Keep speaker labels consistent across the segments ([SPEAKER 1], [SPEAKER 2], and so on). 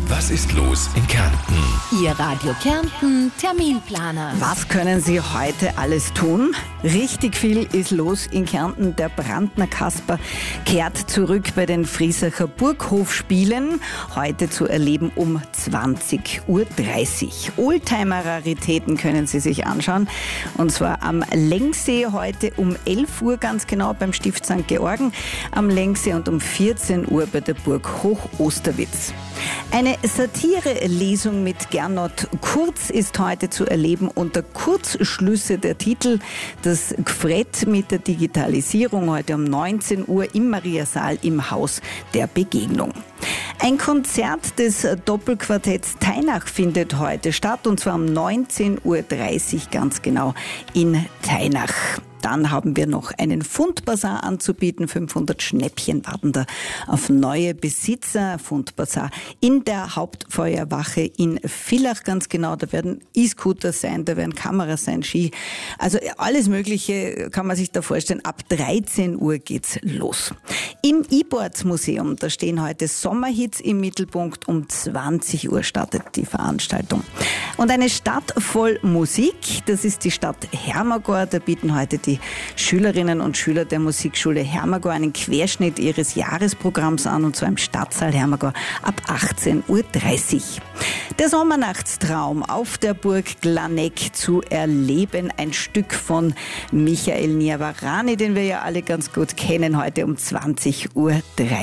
[SPEAKER 1] Was ist los in Kärnten?
[SPEAKER 2] Ihr Radio Kärnten Terminplaner.
[SPEAKER 3] Was können Sie heute alles tun? Richtig viel ist los in Kärnten. Der Brandner Kasper kehrt zurück bei den Friesacher Burghofspielen. Heute zu erleben um 20:30 Uhr. Oldtimer-Raritäten können Sie sich anschauen. Und zwar am Lengsee heute um 11 Uhr ganz genau beim Stift St. Georgen am Lengsee und um 14 Uhr bei der Burg Hoch-Osterwitz. Eine Satire-Lesung mit Gernot Kurz ist heute zu erleben unter Kurzschlüsse der Titel. Das Gfred mit der Digitalisierung heute um 19 Uhr im Mariasaal im Haus der Begegnung. Ein Konzert des Doppelquartetts Teinach findet heute statt und zwar um 19:30 Uhr ganz genau in Teinach. Dann haben wir noch einen Fundbazar anzubieten. 500 Schnäppchen warten da auf neue Besitzer. Fundbazar in der Hauptfeuerwache in Villach ganz genau. Da werden E-Scooter sein, da werden Kameras sein, Ski. Also alles Mögliche kann man sich da vorstellen. Ab 13 Uhr geht's los. Im E-Boards Museum, da stehen heute Sommerhits im Mittelpunkt. Um 20 Uhr startet die Veranstaltung. Und eine Stadt voll Musik, das ist die Stadt Hermagor. Da bieten heute die Schülerinnen und Schüler der Musikschule Hermagor einen Querschnitt ihres Jahresprogramms an, und zwar im Stadtsaal Hermagor ab 18:30 Uhr. Der Sommernachtstraum auf der Burg Glaneck zu erleben. Ein Stück von Michael Niavarani, den wir ja alle ganz gut kennen, heute um 20:30 Uhr.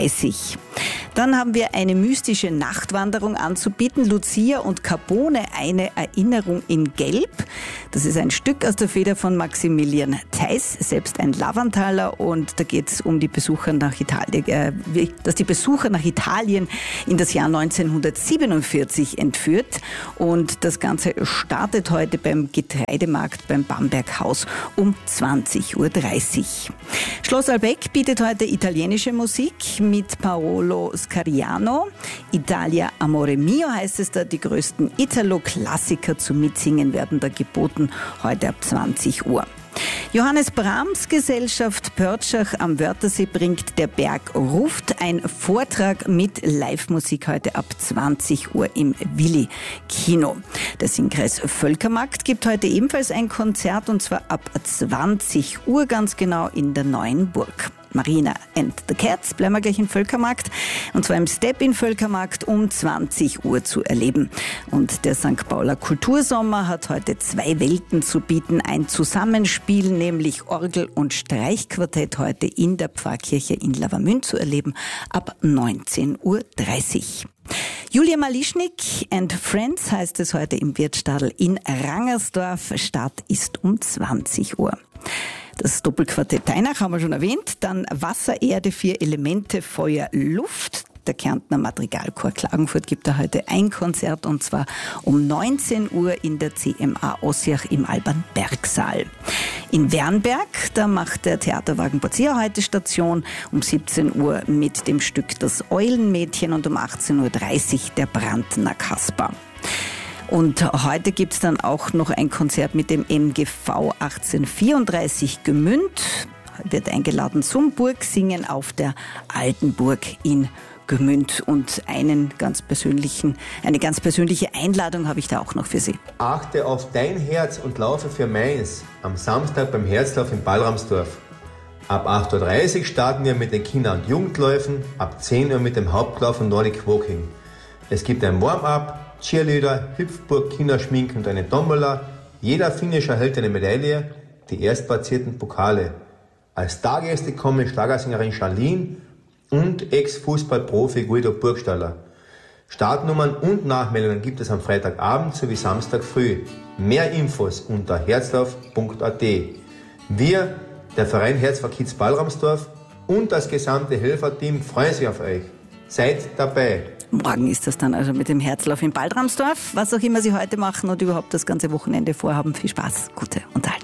[SPEAKER 3] Dann haben wir eine mystische Nachtwanderung anzubieten. Lucia und Carbone, eine Erinnerung in Gelb. Das ist ein Stück aus der Feder von Maximilian Theiss, selbst ein Lavanthaler, und da geht es um die Besucher nach Italien, dass die Besucher nach Italien in das Jahr 1947 entführt. Und das Ganze startet heute beim Getreidemarkt beim Bamberghaus um 20:30 Uhr. Schloss Albeck bietet heute italienische Musik mit Paolo Scariano. Italia Amore Mio heißt es da. Die größten Italo-Klassiker zum Mitsingen werden da geboten, heute ab 20 Uhr. Johannes Brahms Gesellschaft Pörtschach am Wörthersee bringt Der Berg ruft. Ein Vortrag mit Live-Musik heute ab 20 Uhr im Willi-Kino. Der Singkreis Völkermarkt gibt heute ebenfalls ein Konzert, und zwar ab 20 Uhr ganz genau in der Neuen Burg. Marina and the Cats, bleiben wir gleich im Völkermarkt, und zwar im Step in Völkermarkt um 20 Uhr zu erleben. Und der St. Pauler Kultursommer hat heute zwei Welten zu bieten. Ein Zusammenspiel, nämlich Orgel- und Streichquartett heute in der Pfarrkirche in Lavamünd zu erleben ab 19:30 Uhr. Julia Malischnik and Friends heißt es heute im Wirtstadl in Rangersdorf. Start ist um 20 Uhr. Das Doppelquartett Teinach haben wir schon erwähnt. Dann Wasser, Erde, 4 Elemente, Feuer, Luft. Der Kärntner Madrigalchor Klagenfurt gibt da heute ein Konzert, und zwar um 19 Uhr in der CMA Ossiach im Alban-Berg-Saal. In Wernberg, da macht der Theaterwagen Bozia heute Station um 17 Uhr mit dem Stück Das Eulenmädchen und um 18:30 Uhr der Brandner Kasper. Und heute gibt's dann auch noch ein Konzert mit dem MGV 1834 Gmünd. Wird eingeladen zum Burgsingen auf der Alten Burg in Gmünd. Und eine ganz persönliche Einladung habe ich da auch noch für Sie.
[SPEAKER 4] Achte auf dein Herz und laufe für meins am Samstag beim Herzlauf in Ballramsdorf. Ab 8:30 Uhr starten wir mit den Kinder- und Jugendläufen, ab 10 Uhr mit dem Hauptlauf und Nordic Walking. Es gibt ein Warm-up, Cheerleader, Hüpfburg, Kinderschminken und eine Tombola. Jeder Finisher erhält eine Medaille, die erstplatzierten Pokale. Als Stargäste kommen Schlagersängerin Charlene und Ex-Fußballprofi Guido Burgstaller. Startnummern und Nachmeldungen gibt es am Freitagabend sowie Samstag früh. Mehr Infos unter herzlauf.at. Wir, der Verein Herz for Kids Ballramsdorf und das gesamte Helferteam freuen sich auf euch. Seid dabei!
[SPEAKER 3] Morgen ist das dann also mit dem Herzlauf in Ballramsdorf. Was auch immer Sie heute machen und überhaupt das ganze Wochenende vorhaben. Viel Spaß, gute Unterhaltung.